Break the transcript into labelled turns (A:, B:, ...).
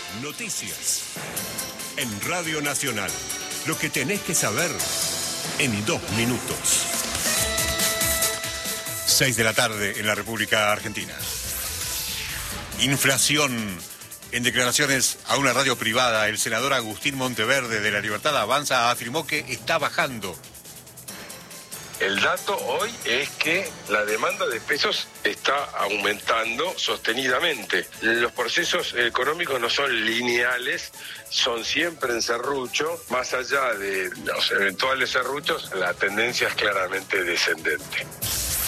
A: Noticias. En Radio Nacional. Lo que tenés que saber en 2 minutos. 6 de la tarde en la República Argentina. Inflación. En declaraciones a una radio privada, el senador Agustín Monteverde de La Libertad Avanza afirmó que está bajando.
B: El dato hoy es que la demanda de pesos está aumentando sostenidamente. Los procesos económicos no son lineales, son siempre en serrucho. Más allá de los eventuales serruchos, la tendencia es claramente descendente.